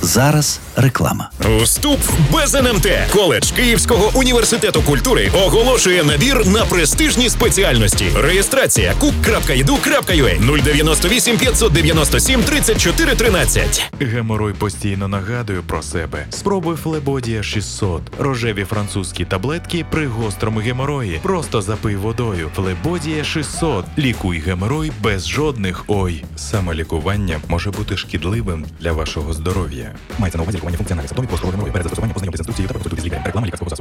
Зараз реклама. Вступ без НМТ. Коледж Київського університету культури оголошує набір на престижні спеціальності. Реєстрація cook.edu.ua 098 597 34 13. Геморой постійно нагадує про себе. Спробуй Флебодія 600. Рожеві французькі таблетки при гострому геморої. Просто запий водою. Флебодія 600. Лікуй геморой без жодних ой. Самолікування може бути шкідливим для вашого здоров'я. Мається на увазі лікування функціональних симптомів гострого геморою. Перед застосуванням познайомтесь з інструкцією та проконсультуйтесь з лікарем. Реклама лікарського засобу.